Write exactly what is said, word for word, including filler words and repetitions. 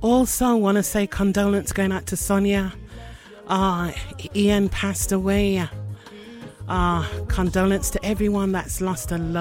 Also, want to say condolence going out to Sonia. Uh, Ian passed away. Uh, condolence to everyone that's lost a loved